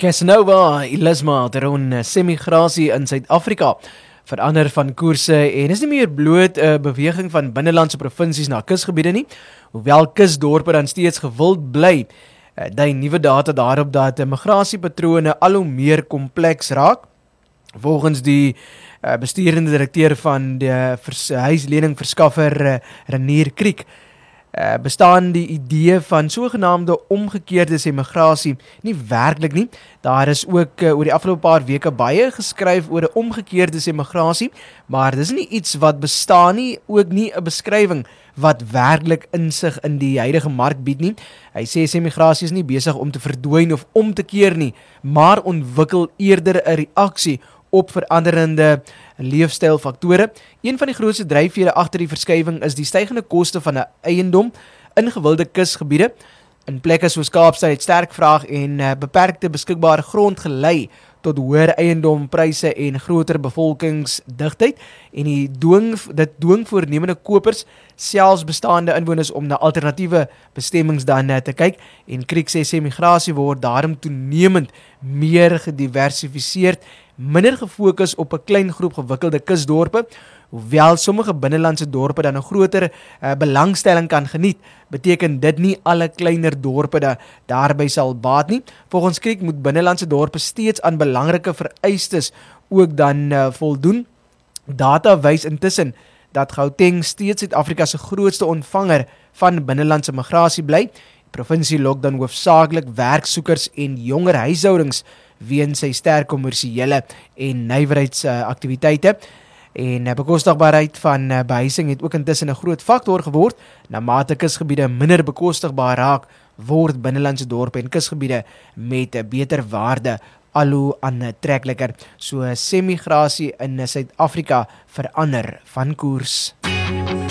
Casanova Ilisma het rond semigrasie in Suid-Afrika verander van koerse en is nie meer bloot 'n beweging van binnelandse provinsies na kusgebiede nie, hoewel kusdorpe dan steeds gewild bly. Dui nuwe data daarop dat migrasiepatrone al hoe meer kompleks raak. Volgens die besturende direkteur van die huisleningverskaffer Renier Kriek bestaan die idee van sogenaamde omgekeerde semigrasie nie werklik nie. Daar is ook oor die afgelope paar weke baie geskryf oor 'n omgekeerde semigrasie, maar dis nie iets wat bestaan nie, ook nie 'n beskrywing wat werklik insig in die huidige mark bied nie. Hy sê semigrasie is nie besig om te verdwyn of om te keer nie, maar ontwikkel eerder 'n reaksie op veranderende leefstylfaktore. Een van die grootste dryfvere agter die verskywing is die stygende koste van 'n eiendom in gewilde kusgebiede. In plekke soos Kaapstad het sterk vraag en beperkte beskikbare grond gelei tot hoër eiendompryse en groter bevolkingsdigtheid en dit dwing voornemende kopers, selfs bestaande inwoners om na alternatiewe bestemmings dan te kyk. En Kriek sê semigrasie word daarom toenemend meer gediversifiseerd, minder gefokus op 'n klein groep gewikkelde kusdorpe. Hoewel sommige binnelandse dorpe dan 'n groter belangstelling kan geniet, beteken dit nie alle kleiner dorpe daarby sal baat nie. Volgens Kriek moet binnelandse dorpe steeds aan belangrike vereistes ook dan voldoen. Data wys intussen dat Gauteng steeds Suid-Afrika se grootste ontvanger van binnelandse migrasie bly. Die provinsie lok dan hoofsaaklik werksoekers en jonger huishoudings weens sy sterk kommersiële en nywerheidsaktiwiteite. En bekostigbaarheid van behuising het ook intussen 'n groot faktor geword. Na mate kusgebiede minder bekostigbaar raak, word binnelandse dorpe en kusgebiede met 'n beter waarde al hoe aantrekliker. So semigrasie in Suid-Afrika verander van koers.